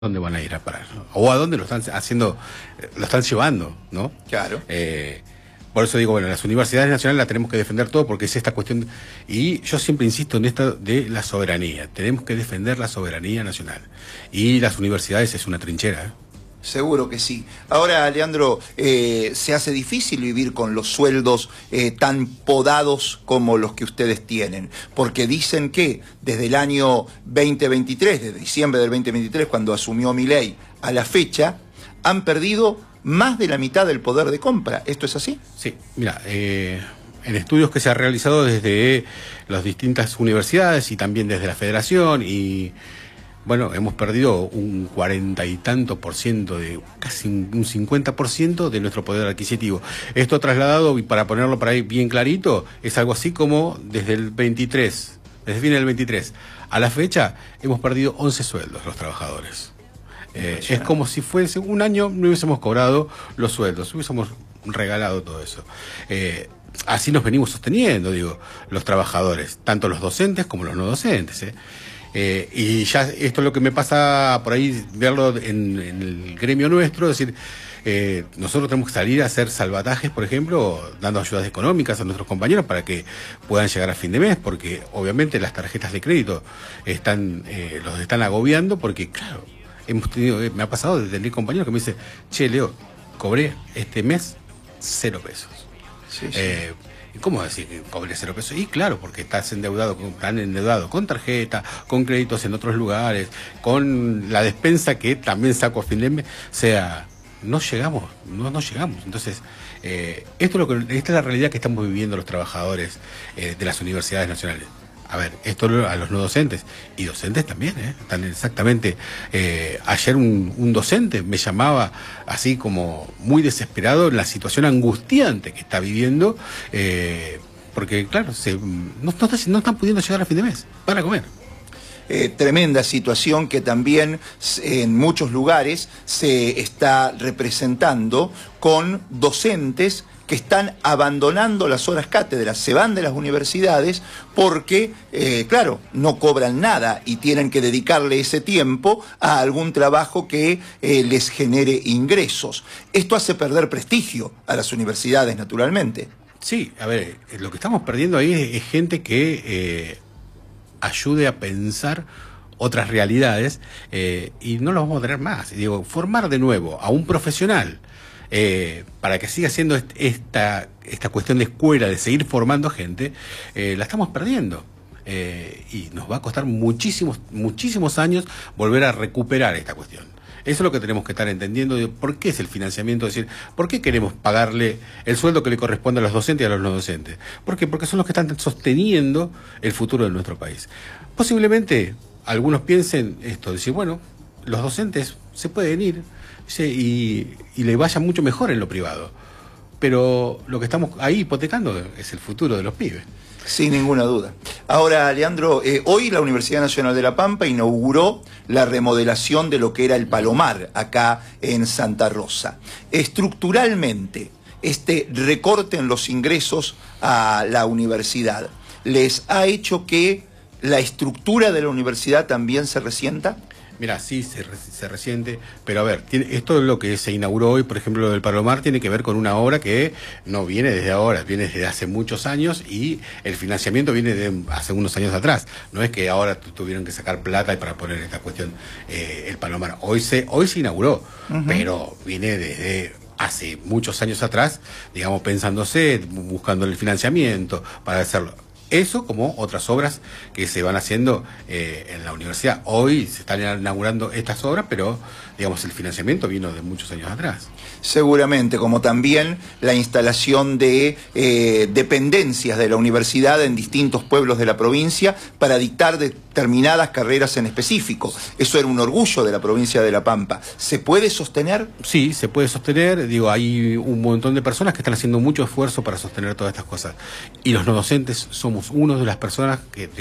dónde van a ir a parar, ¿no? O a dónde lo están haciendo, lo están llevando, ¿no? Claro. Por eso digo, bueno, las universidades nacionales las tenemos que defender todo, porque es esta cuestión, y yo siempre insisto en esta de la soberanía, tenemos que defender la soberanía nacional, y las universidades es una trinchera, ¿eh? Seguro que sí. Ahora, Leandro, se hace difícil vivir con los sueldos tan podados como los que ustedes tienen, porque dicen que desde el año 2023, desde diciembre del 2023, cuando asumió Milei, a la fecha, han perdido más de la mitad del poder de compra. ¿Esto es así? Sí, mira, en estudios que se han realizado desde las distintas universidades y también desde la federación y... Bueno, hemos perdido un 40 y tanto por ciento, de casi un 50% de nuestro poder adquisitivo. Esto trasladado, y para ponerlo por ahí bien clarito, es algo así como desde el 23, desde el fin del 23 a la fecha, hemos perdido 11 sueldos los trabajadores. Es como si fuese un año no hubiésemos cobrado los sueldos, hubiésemos regalado todo eso. Así nos venimos sosteniendo, digo, los trabajadores, tanto los docentes como los no docentes, y ya esto es lo que me pasa por ahí, verlo en el gremio nuestro, es decir, nosotros tenemos que salir a hacer salvatajes, por ejemplo, dando ayudas económicas a nuestros compañeros para que puedan llegar a fin de mes, porque obviamente las tarjetas de crédito los están agobiando, porque claro, me ha pasado de tener compañeros que me dicen, che, Leo, cobré este mes 0 pesos. Sí, sí. ¿Cómo decir que cobre 0 pesos? Y claro, porque están endeudados con tarjeta, con créditos en otros lugares, con la despensa que también saco a fin de mes. O sea, no llegamos. Entonces, esta es la realidad que estamos viviendo los trabajadores de las universidades nacionales. A ver, esto a los no docentes, y docentes también, están exactamente. Ayer un docente me llamaba así como muy desesperado en la situación angustiante que está viviendo, porque claro, no están pudiendo llegar a fin de mes para comer. Tremenda situación que también en muchos lugares se está representando con docentes que están abandonando las horas cátedras, se van de las universidades porque, claro, no cobran nada y tienen que dedicarle ese tiempo a algún trabajo que les genere ingresos. Esto hace perder prestigio a las universidades, naturalmente. Sí, a ver, lo que estamos perdiendo ahí es gente que ayude a pensar otras realidades, y no lo vamos a tener más. Digo, formar de nuevo a un profesional para que siga siendo esta cuestión de escuela, de seguir formando gente, la estamos perdiendo. Y nos va a costar muchísimos años volver a recuperar esta cuestión. Eso es lo que tenemos que estar entendiendo, de por qué es el financiamiento, es decir, por qué queremos pagarle el sueldo que le corresponde a los docentes y a los no docentes. ¿Por qué? Porque son los que están sosteniendo el futuro de nuestro país. Posiblemente algunos piensen esto, decir, bueno, los docentes se pueden ir y le vaya mucho mejor en lo privado, pero lo que estamos ahí hipotecando es el futuro de los pibes. Sin ninguna duda. Ahora, Leandro, hoy la Universidad Nacional de La Pampa inauguró la remodelación de lo que era el Palomar, acá en Santa Rosa. Estructuralmente, este recorte en los ingresos a la universidad, ¿les ha hecho que la estructura de la universidad también se resienta? Mira, sí se resiente, pero a ver, esto es lo que se inauguró hoy, por ejemplo, lo del Palomar, tiene que ver con una obra que no viene desde ahora, viene desde hace muchos años, y el financiamiento viene de hace unos años atrás. No es que ahora tuvieron que sacar plata para poner esta cuestión, el Palomar. Hoy se inauguró, pero viene desde hace muchos años atrás, digamos, pensándose, buscando el financiamiento para hacerlo. Eso como otras obras que se van haciendo en la universidad. Hoy se están inaugurando estas obras, pero digamos el financiamiento vino de muchos años atrás. Seguramente, como también la instalación de dependencias de la universidad en distintos pueblos de la provincia para dictar determinadas carreras en específico. Eso era un orgullo de la provincia de La Pampa. ¿Se puede sostener? Sí, se puede sostener. Digo, hay un montón de personas que están haciendo mucho esfuerzo para sostener todas estas cosas. Y los no docentes somos uno de las personas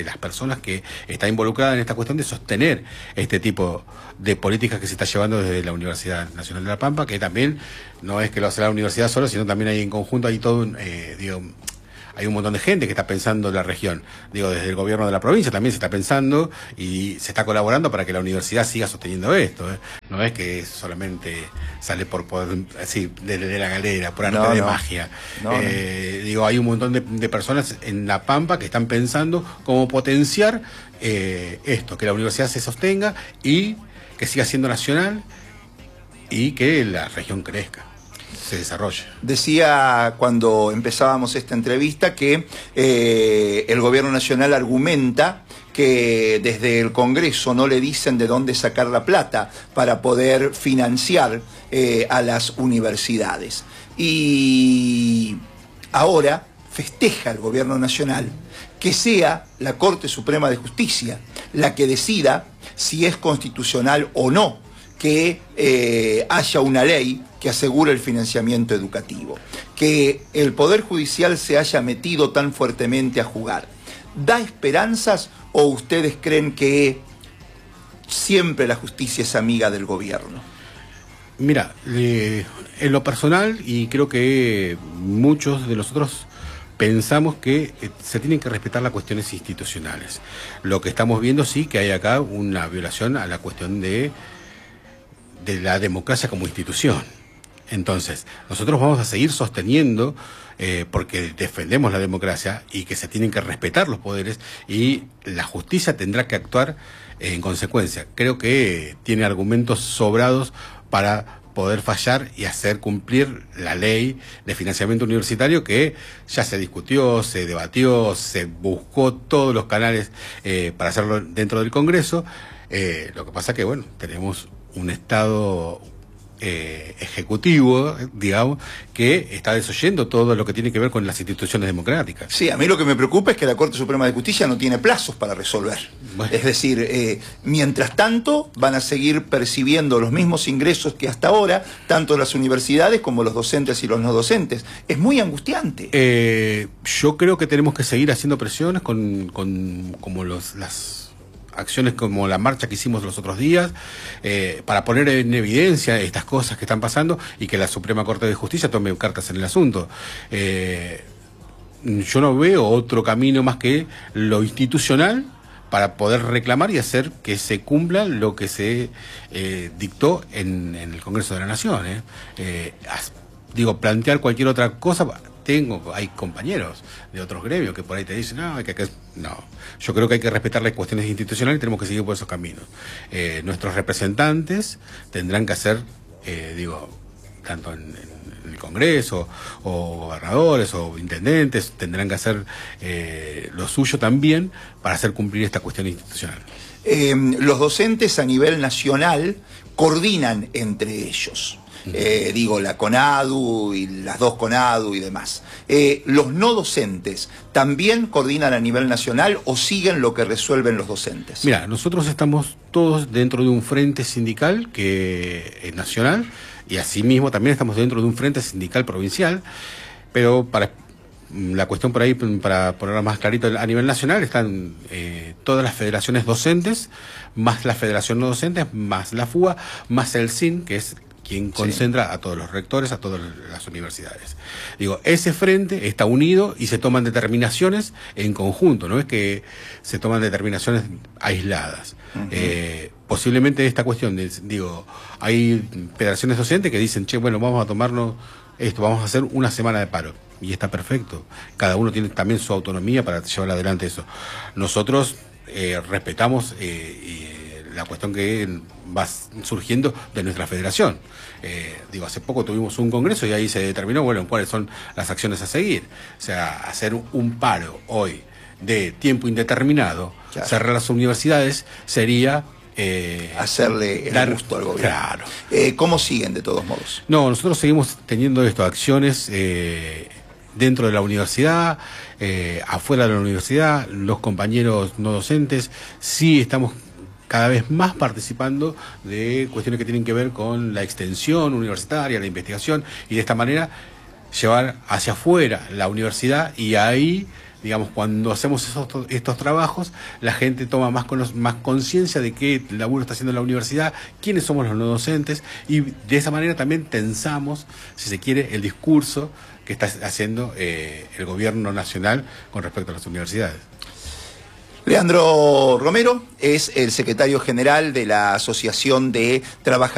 que está involucrada en esta cuestión de sostener este tipo de políticas que se está llevando desde la Universidad Nacional de La Pampa, que también no es que lo hace la universidad sola, sino también hay en conjunto, hay todo hay un montón de gente que está pensando en la región. Digo, desde el gobierno de la provincia también se está pensando y se está colaborando para que la universidad siga sosteniendo esto, ¿eh? No es que solamente sale por así, de la galera, por arte de magia. Digo, hay un montón de personas en La Pampa que están pensando cómo potenciar esto, que la universidad se sostenga y que siga siendo nacional y que la región crezca, se desarrolle. Decía cuando empezábamos esta entrevista que el gobierno nacional argumenta que desde el Congreso no le dicen de dónde sacar la plata para poder financiar a las universidades. Y ahora festeja el gobierno nacional que sea la Corte Suprema de Justicia la que decida si es constitucional o no que haya una ley que asegure el financiamiento educativo. Que el Poder Judicial se haya metido tan fuertemente a jugar. ¿Da esperanzas o ustedes creen que siempre la justicia es amiga del gobierno? Mira, en lo personal, y creo que muchos de nosotros pensamos que se tienen que respetar las cuestiones institucionales. Lo que estamos viendo sí que hay acá una violación a la cuestión de la democracia como institución. Entonces, nosotros vamos a seguir sosteniendo, porque defendemos la democracia y que se tienen que respetar los poderes y la justicia tendrá que actuar en consecuencia. Creo que tiene argumentos sobrados para poder fallar y hacer cumplir la ley de financiamiento universitario que ya se discutió, se debatió, se buscó todos los canales para hacerlo dentro del Congreso. Lo que pasa que, bueno, tenemos un Estado ejecutivo, digamos, que está desoyendo todo lo que tiene que ver con las instituciones democráticas. Sí, a mí lo que me preocupa es que la Corte Suprema de Justicia no tiene plazos para resolver. Bueno. Es decir, mientras tanto van a seguir percibiendo los mismos ingresos que hasta ahora, tanto las universidades como los docentes y los no docentes. Es muy angustiante. Yo creo que tenemos que seguir haciendo presiones como las acciones como la marcha que hicimos los otros días, para poner en evidencia estas cosas que están pasando y que la Suprema Corte de Justicia tome cartas en el asunto. Yo no veo otro camino más que lo institucional para poder reclamar y hacer que se cumpla lo que se dictó en el Congreso de la Nación. Digo, plantear cualquier otra cosa. Hay compañeros de otros gremios que por ahí te dicen, no, yo creo que hay que respetar las cuestiones institucionales y tenemos que seguir por esos caminos. Nuestros representantes tendrán que hacer, tanto en el Congreso, o gobernadores, o intendentes, tendrán que hacer lo suyo también para hacer cumplir esta cuestión institucional. Los docentes a nivel nacional coordinan entre ellos. La CONADU y las dos CONADU y demás. ¿Los no docentes también coordinan a nivel nacional o siguen lo que resuelven los docentes? Mira, nosotros estamos todos dentro de un frente sindical que es nacional y asimismo también estamos dentro de un frente sindical provincial, pero para la cuestión por ahí, para ponerla más clarito, a nivel nacional están todas las federaciones docentes, más la federación no docentes, más la FUA, más el SIN, que es quien concentra a todos los rectores, a todas las universidades. Ese frente está unido y se toman determinaciones en conjunto, no es que se toman determinaciones aisladas. Posiblemente esta cuestión, hay federaciones docentes que dicen, bueno, vamos a tomarnos esto, vamos a hacer una semana de paro. Y está perfecto. Cada uno tiene también su autonomía para llevar adelante eso. Nosotros respetamos la cuestión que va surgiendo de nuestra federación. Hace poco tuvimos un congreso y ahí se determinó, cuáles son las acciones a seguir. O sea, hacer un paro hoy de tiempo indeterminado, claro, cerrar las universidades, sería hacerle el gusto al gobierno. Claro. ¿Cómo siguen de todos modos? No, nosotros seguimos teniendo acciones dentro de la universidad, afuera de la universidad, los compañeros no docentes, sí estamos cada vez más participando de cuestiones que tienen que ver con la extensión universitaria, la investigación, y de esta manera llevar hacia afuera la universidad y ahí digamos, cuando hacemos estos trabajos, la gente toma más conciencia de qué laburo está haciendo la universidad, quiénes somos los no docentes, y de esa manera también tensamos, si se quiere, el discurso que está haciendo el gobierno nacional con respecto a las universidades. Leandro Romero es el secretario general de la Asociación de Trabajadores